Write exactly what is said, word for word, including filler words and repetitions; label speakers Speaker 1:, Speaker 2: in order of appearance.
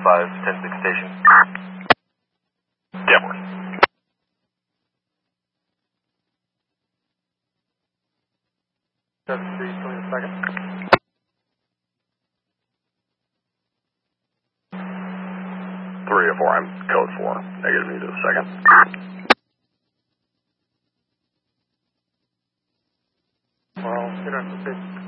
Speaker 1: five, ten six station.
Speaker 2: Deborah.
Speaker 1: seven three, twenty a second.
Speaker 2: three oh four, I'm code four. Negative, need a second.
Speaker 1: Well, you know,